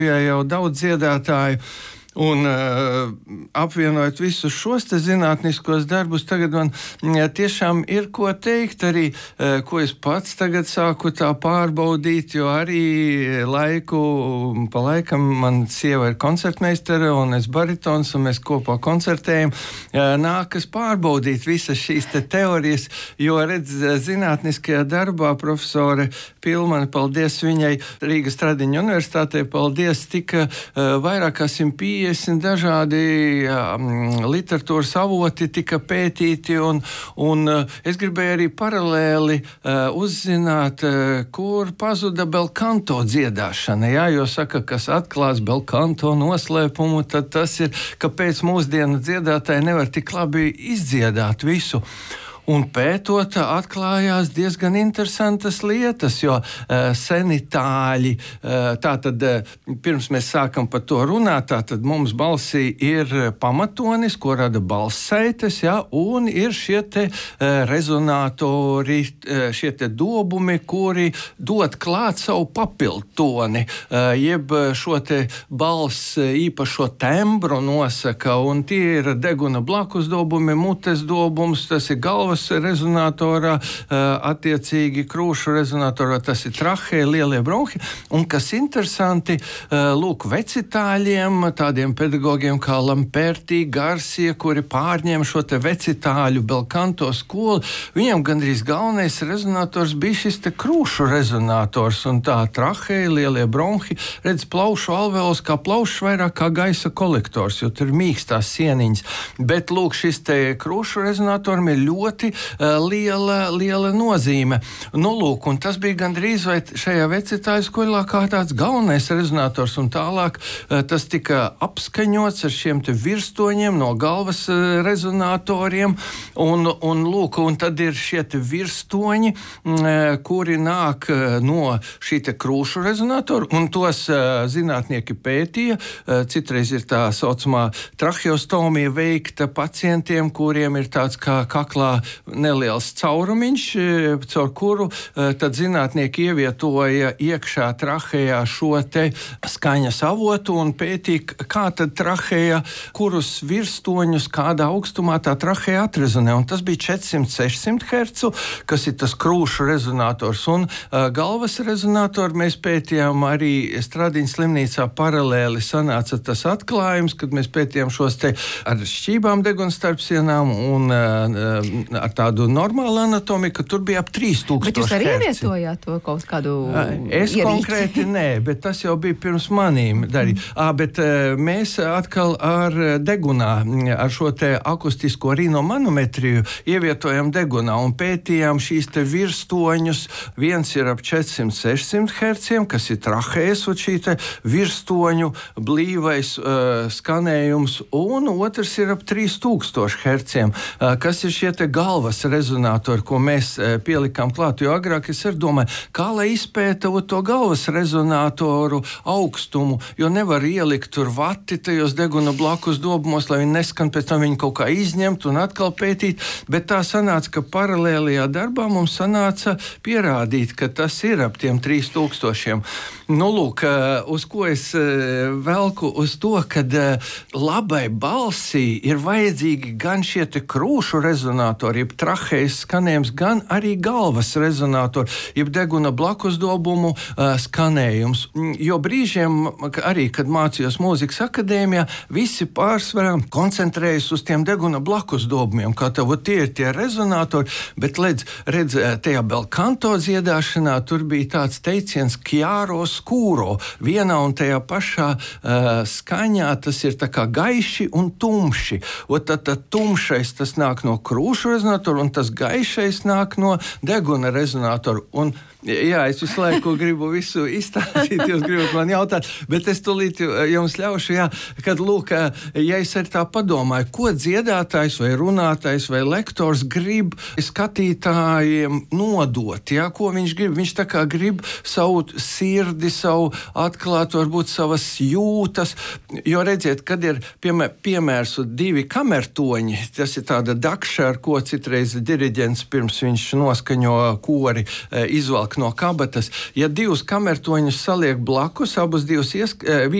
jau daudz dziedātāju. Un apvienojot visus šos zinātniskos darbus, tagad man tiešām ir ko teikt arī, ko es pats tagad sāku tā pārbaudīt, jo arī laiku pa laikam man sieva ir koncertmeistere un es baritons, un mēs kopā koncertējam. Nākas pārbaudīt visas šīs teorijas, jo redz, zinātniskajā darbā profesore Pilmane, paldies viņai, Rīgas Tradiņu universitātē, paldies, tika vairāk kā 150 dažādi literatūras avoti tika pētīti, un es gribēju arī paralēli uzzināt, kur pazuda belkanto dziedāšana, jā, jo saka, kas atklās belkanto noslēpumu, tad tas ir, kāpēc mūsdienu dziedātāji nevar tik labi izdziedāt visu. Un pētot, atklājās diezgan interesantas lietas, jo senitāļi, tātad pirms mēs sākam par to runāt, tātad mums balsī ir pamatonis, ko rada balssaites, ja, un ir šie te rezonātori, šie te dobumi, kuri dod klāt savu papildtoni, jeb šo te balss īpašo tembru nosaka, un tie ir deguna blakus dobumi, mutes dobums, tas ir galvas rezonatorā, attiecīgi krūšu rezonatorā, tas ir trahē, lielie bronhi, un kas interesanti, lūk, vecitāļiem, tādiem pedagogiem kā Lamperti, Garcia, kuri pārņēma šo te vecitāļu belkanto skolu, viņam gandrīz galvenais rezonators bija šis te krūšu rezonators, un tā trahē, lielie bronhi, redz plaušu alveols kā plaušs vairāk kā gaisa kolektors, jo tur ir mīkstās sieniņas, bet lūk, šis te krūšu rezonatoram ir ļoti liela nozīme. Nu, lūk, un tas bija gandrīz vai šajā vecitāju skolā kā tāds galvenais rezonators, un tālāk tas tika apskaņots ar šiem te virstoņiem no galvas rezonatoriem, un lūk, un tad ir šie te virstoņi, kuri nāk no šī te krūšu rezonatoru, un tos zinātnieki pētīja, citreiz ir tā saucamā tracheostomija veikta pacientiem, kuriem ir tāds kā kaklā neliels caurumiņš, caur kuru tad zinātnieki ievietoja iekšā trahejā šo te skaņas avotu un pētīja, kā tad trahejā, kurus virstoņus, kādā augstumā tā trahejā atrezonē. Un tas bija 400-600 Hz, kas ir tas krūšu rezonators. Un galvas rezonatoru mēs pētījām arī Stradiņas slimnīcā paralēli sanāca tas atklājums, kad mēs pētījām šos te ar šķībām degunstarpsienām un ar tādu normālu anatomiju, ka tur bija ap 3000 Bet jūs arī herci. ievietojāt to kaut kādu Es ierīci? konkrēti nē, bet tas jau bija pirms manīm darīt. Bet mēs atkal ar degunā, ar šo te akustisko rinomanometriju ievietojam degunā un pētījām šīs te virstoņus. Viens ir ap 400-600 herciem, kas ir trahēs, un šī te virstoņu blīvais skanējums, un otrs ir ap 3000 herciem, kas ir šie te galvas rezonatori, ko mēs pielikām klāt, jo agrāk es arī domāju, kā lai izpēta to galvas rezonatoru augstumu, jo nevar ielikt tur vati tajos deguna blakus dobumos, lai viņi neskan, pēc tam viņi kaut kā izņemt un atkal pētīt, bet tā sanāca, ka paralēlajā darbā mums sanāca pierādīt, ka tas ir ap tiem 3000. Nu, lūk, uz ko es velku uz to, kad labai balsī ir vajadzīgi gan šie te krūšu rezonatori, jeb trahējas skanējums, gan arī galvas rezonatori, jeb deguna blakus dobumu skanējums. Jo brīžiem, arī, kad mācījos mūzikas akadēmijā, visi pārsvarā koncentrējas uz tiem deguna blakus dobumiem, kā tev tie ir tie rezonatori, bet redz, tajā belkanto dziedāšanā tur bija tāds teiciens chiaro scuro. Vienā un tajā pašā skaņā tas ir tā kā gaiši un tumši. Tad tumšais tas nāk no krūšu rezonatoru, un tas gaišais nāk no deguna rezonatoru. Un jā, es visu laiku gribu visu izstāstīt, jūs gribat man jautāt, bet es tūlīt jums ļaušu, jā, kad, lūk, ja es arī tā padomāju, ko dziedātājs vai runātājs vai lektors grib skatītājiem nodot, jā, ko viņš grib? Viņš tā kā grib savu sirdi, savu atklāt, varbūt savas jūtas. Jo redziet, kad ir piemērs 2 kamertoņi, tas ir tāda dakša, ar ko citreiz diriģents pirms viņš noskaņo kori, izvelk no kabatas. Ja 2 kamertoņus saliek blakus, abus 2